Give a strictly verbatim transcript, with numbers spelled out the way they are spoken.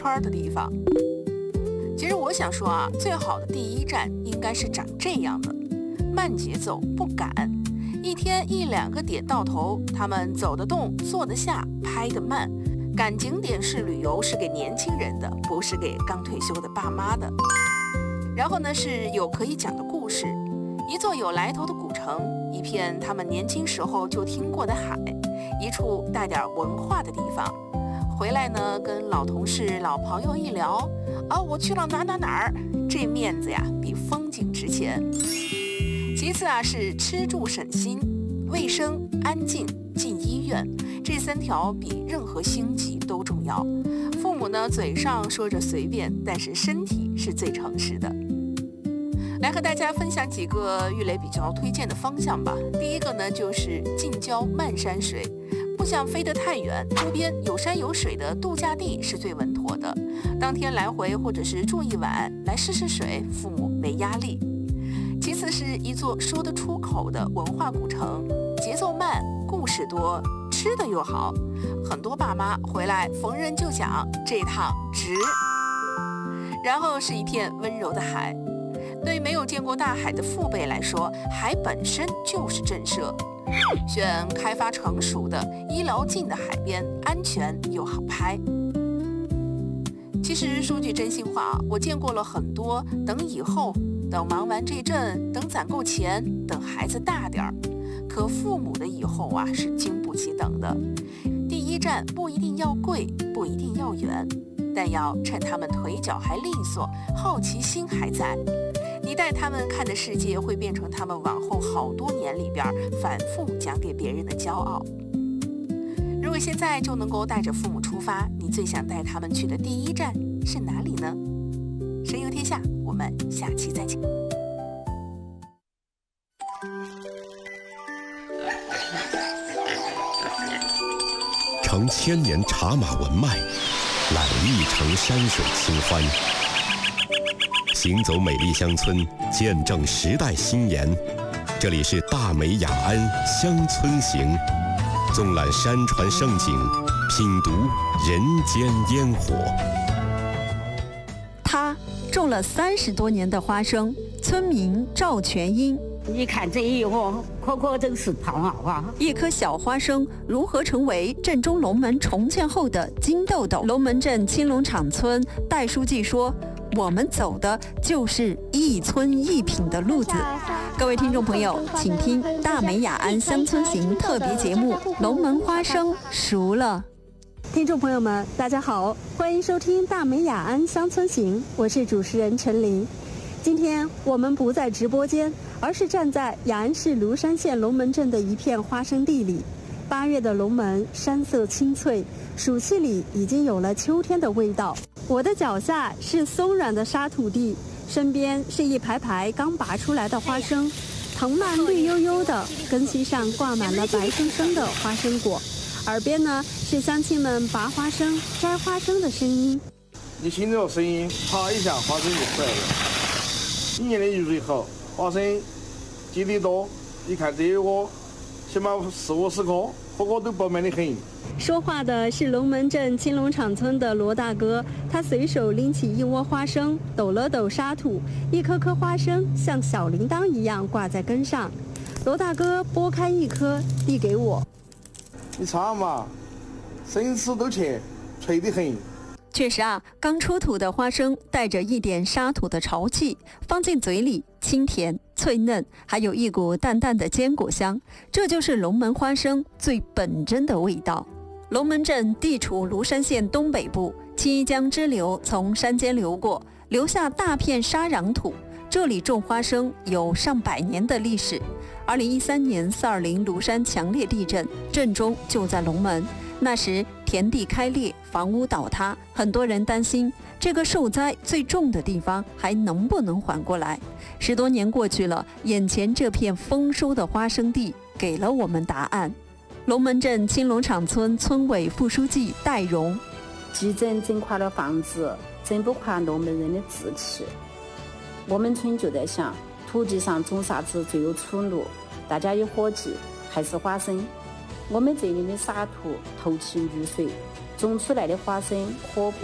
圈的地方。其实我想说啊，最好的第一站应该是长这样的，慢节奏不赶，一天一两个点到头，他们走得动，坐得下，拍得慢。赶景点式旅游是给年轻人的，不是给刚退休的爸妈的。然后呢，是有可以讲的故事，一座有来头的古城，一片他们年轻时候就听过的海，一处带点文化的地方。回来呢，跟老同事、老朋友一聊，啊，我去了哪哪哪儿，这面子呀比风景值钱。其次啊，是吃住省心，卫生、安静、进医院，这三条比任何星级都重要。父母呢，嘴上说着随便，但是身体是最诚实的。来和大家分享几个郁垒比较推荐的方向吧。第一个呢，就是近郊漫山水。不想飞得太远，周边有山有水的度假地是最稳妥的。当天来回或者是住一晚，来试试水，父母没压力。其次是一座说得出口的文化古城，节奏慢，故事多，吃的又好。很多爸妈回来逢人就讲这趟值。然后是一片温柔的海，对没有见过大海的父辈来说，海本身就是震慑。选开发成熟的、医疗近的海边，安全又好拍。其实说句真心话，我见过了很多等以后、等忙完这阵、等攒够钱、等孩子大点儿。可父母的以后啊，是经不起等的。第一站不一定要贵，不一定要远，但要趁他们腿脚还利索，好奇心还在。你带他们看的世界会变成他们往后好多年里边反复讲给别人的骄傲。如果现在就能够带着父母出发，你最想带他们去的第一站是哪里呢？神游天下，我们下期再见。 承千年茶马文脉，揽一城山水清欢。行走美丽乡村，见证时代新颜。这里是大美雅安乡村行，纵览山川胜景，品读人间烟火。 他种了三十多年的花生，村民赵全英。 你看这一窝，颗颗都是胖啊花。 一颗小花生如何成为镇中龙门重建后的金豆豆？龙门镇青龙场村戴书记说，我们走的就是一村一品的路子。各位听众朋友，请听大美雅安乡村行特别节目《龙门花生熟了》。 听众朋友们，大家好，欢迎收听大美雅安乡村行，我是主持人陈琳。今天我们不在直播间，而是站在雅安市芦山县龙门镇的一片花生地里。八月的龙门山色青翠，暑气里已经有了秋天的味道。我的脚下是松软的沙土地，身边是一排排刚拔出来的花生，藤蔓绿油油的，根系上挂满了白生生的花生果。耳边呢是乡亲们拔花生、摘花生的声音。 你听这个声音，啪一下花生就出来了。一年的雨水好，花生结得多。一看这一窝，起码四五十颗，个个都饱满得很。 说话的是龙门镇青龙场村的罗大哥，他随手拎起一窝花生，抖了抖沙土，一颗颗花生像小铃铛一样挂在根上。罗大哥剥开一颗，递给我。 你尝嘛，生吃都甜，脆得很。 确实啊，刚出土的花生带着一点沙土的潮气，放进嘴里清甜脆嫩，还有一股淡淡的坚果香，这就是龙门花生最本真的味道。龙门镇地处芦山县东北部，七江支流从山间流过，留下大片沙壤土。这里种花生有上百年的历史。二零一三年四二零芦山强烈地震，震中就在龙门。那时田地开裂，房屋倒塌，很多人担心这个受灾最重的地方还能不能缓过来。十多年过去了，眼前这片丰收的花生地给了我们答案。龙门镇青龙场村村委副书记戴荣： 地震震垮了房子，震不垮龙门人的志气。我们村就在想，土地上种啥子最有出路？大家有伙计，还是花生。我们这里的沙土透气遇水，种出来的花生活泼